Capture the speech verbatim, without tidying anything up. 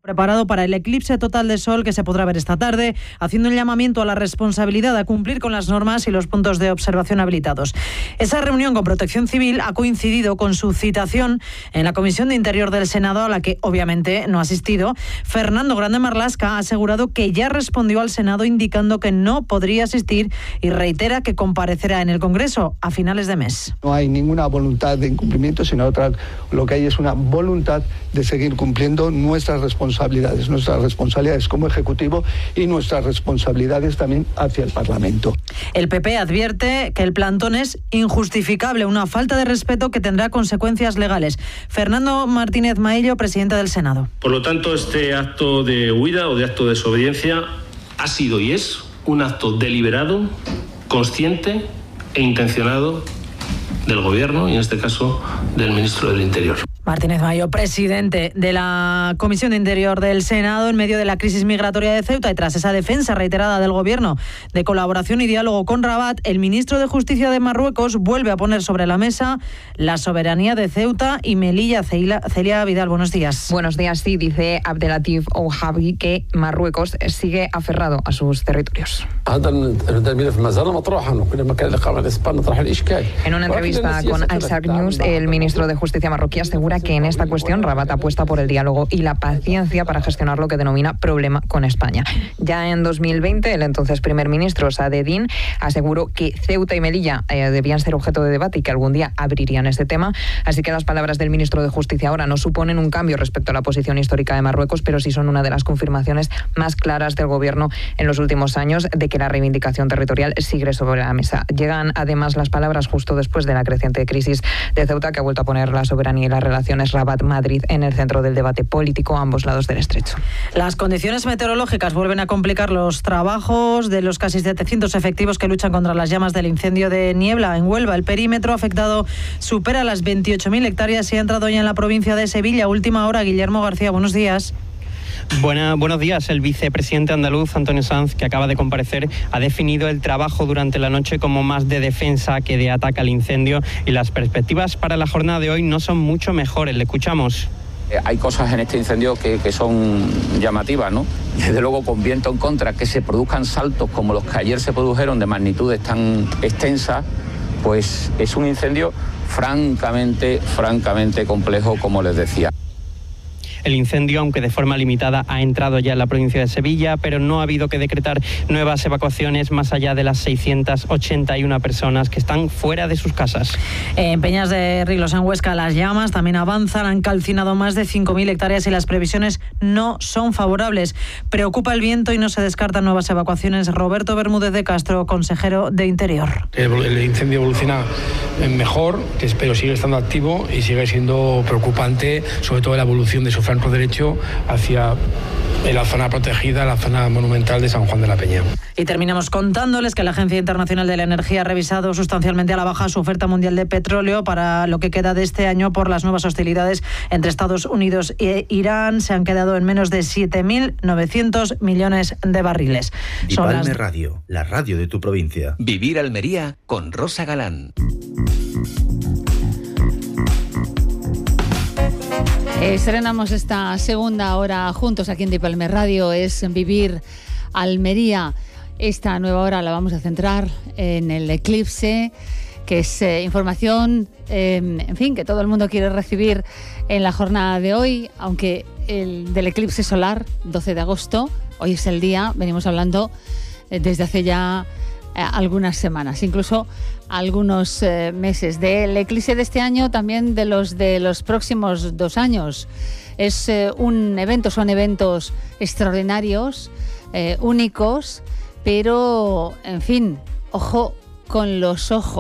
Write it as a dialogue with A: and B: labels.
A: preparado para el eclipse total de sol que se podrá ver esta tarde, haciendo un llamamiento a la responsabilidad a cumplir con las normas y los puntos de observación habilitados. Esa reunión con Protección Civil ha coincidido con su citación en la Comisión de Interior del Senado, a la que obviamente no ha asistido. Fernando Grande Marlaska ha asegurado que ya respondió al Senado indicando que no podría asistir y reitera que comparecerá en el Congreso a finales de mes.
B: No hay ninguna voluntad de incumplimiento, sino otra, lo que hay es una voluntad de seguir cumpliendo nuestras responsabilidades. responsabilidades, nuestras responsabilidades como Ejecutivo y nuestras responsabilidades también hacia el Parlamento.
A: El P P advierte que el plantón es injustificable, una falta de respeto que tendrá consecuencias legales. Fernando Martínez Maillo, presidente del Senado.
C: Por lo tanto, este acto de huida o de acto de desobediencia ha sido y es un acto deliberado, consciente e intencionado del Gobierno y, en este caso, del Ministro del Interior.
A: Martínez Maillo, presidente de la Comisión de Interior del Senado, en medio de la crisis migratoria de Ceuta y tras esa defensa reiterada del Gobierno de colaboración y diálogo con Rabat, el ministro de Justicia de Marruecos vuelve a poner sobre la mesa la soberanía de Ceuta y Melilla. Celia Vidal, buenos días.
D: Buenos días, sí, dice Abdelatif Ouhabi que Marruecos sigue aferrado a sus territorios. En una entrevista con Al Sharq News, el ministro de Justicia marroquí asegura que en esta cuestión Rabat apuesta por el diálogo y la paciencia para gestionar lo que denomina problema con España. Ya en dos mil veinte, el entonces primer ministro Saadedine aseguró que Ceuta y Melilla eh, debían ser objeto de debate y que algún día abrirían este tema. Así que las palabras del ministro de Justicia ahora no suponen un cambio respecto a la posición histórica de Marruecos, pero sí son una de las confirmaciones más claras del Gobierno en los últimos años de que la reivindicación territorial sigue sobre la mesa. Llegan además las palabras justo después de la creciente crisis de Ceuta, que ha vuelto a poner la soberanía y las relaciones Rabat-Madrid en el centro del debate político a ambos lados del estrecho.
A: Las condiciones meteorológicas vuelven a complicar los trabajos de los casi setecientos efectivos que luchan contra las llamas del incendio de Niebla en Huelva. El perímetro afectado supera las veintiocho mil hectáreas y ha entrado ya en la provincia de Sevilla. Última hora, Guillermo García, buenos días.
E: Buena, buenos días. El vicepresidente andaluz, Antonio Sanz, que acaba de comparecer, ha definido el trabajo durante la noche como más de defensa que de ataque al incendio, y las perspectivas para la jornada de hoy no son mucho mejores. Le escuchamos.
F: Hay cosas en este incendio que, que son llamativas, ¿no? Desde luego, con viento en contra, que se produzcan saltos como los que ayer se produjeron de magnitudes tan extensas, pues es un incendio francamente, francamente complejo, como les decía.
E: El incendio, aunque de forma limitada, ha entrado ya en la provincia de Sevilla, pero no ha habido que decretar nuevas evacuaciones más allá de las seiscientas ochenta y una personas que están fuera de sus casas.
A: En Peñas de Riglos, en Huesca, las llamas también avanzan, han calcinado más de cinco mil hectáreas y las previsiones no son favorables. Preocupa el viento y no se descartan nuevas evacuaciones. Roberto Bermúdez de Castro, consejero de Interior.
G: El, el incendio evoluciona mejor, pero sigue estando activo y sigue siendo preocupante, sobre todo la evolución de su franco derecho hacia la zona protegida, la zona monumental de San Juan de la Peña.
A: Y terminamos contándoles que la Agencia Internacional de la Energía ha revisado sustancialmente a la baja su oferta mundial de petróleo para lo que queda de este año por las nuevas hostilidades entre Estados Unidos e Irán. Se han quedado en menos de siete mil novecientos millones de barriles.
H: Dipalme las... Radio, la radio de tu provincia.
I: Vivir Almería con Rosa Galán.
J: Eh, estrenamos esta segunda hora juntos aquí en Dipalme Radio, es Vivir Almería. Esta nueva hora la vamos a centrar en el eclipse, que es eh, información, eh, en fin, que todo el mundo quiere recibir en la jornada de hoy, aunque el del eclipse solar, doce de agosto, hoy es el día, venimos hablando eh, desde hace ya eh, algunas semanas, incluso algunos eh, meses. Del eclipse de este año, también de los de los próximos dos años. Es eh, un evento, son eventos extraordinarios, eh, únicos, pero, en fin, ojo con los ojos.